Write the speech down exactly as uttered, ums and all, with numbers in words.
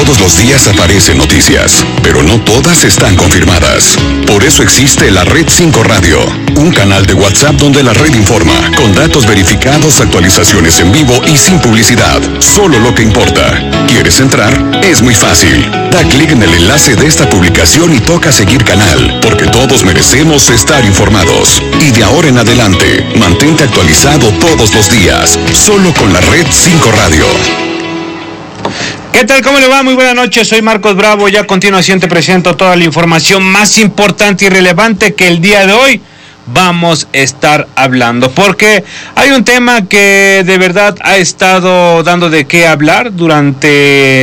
Todos los días aparecen noticias, pero no todas están confirmadas. Por eso existe la Red cinco Radio, un canal de WhatsApp donde la red informa, con datos verificados, actualizaciones en vivo y sin publicidad. Solo lo que importa. ¿Quieres entrar? Es muy fácil. Da clic en el enlace de esta publicación y toca seguir canal, porque todos merecemos estar informados. Y de ahora en adelante, mantente actualizado todos los días, solo con la Red cinco Radio. ¿Qué tal? ¿Cómo le va? Muy buenas noches, soy Marcos Bravo y a continuación te presento toda la información más importante y relevante que el día de hoy vamos a estar hablando, porque hay un tema que de verdad ha estado dando de qué hablar durante